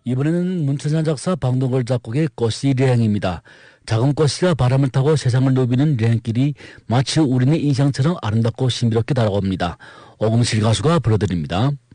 이번에는 문천산 작사 박동걸 작곡의 꽃이 레행입니다. 작은 꽃이가 바람을 타고 세상을 누비는 레행길이 마치 우리네 인생처럼 아름답고 신비롭게 다가옵니다. 오금실 가수가 불러드립니다.